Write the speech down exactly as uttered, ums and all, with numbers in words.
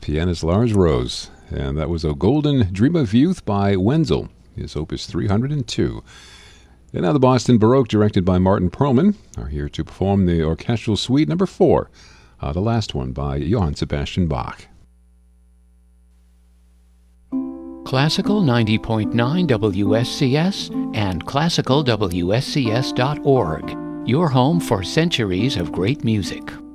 pianist Lars Rose. And that was A Golden Dream of Youth by Wenzel, his opus three hundred two. And now the Boston Baroque, directed by Martin Perlman, are here to perform the orchestral suite number four, uh, the last one by Johann Sebastian Bach. Classical ninety point nine W S C S and classical W S C S dot org, your home for centuries of great music.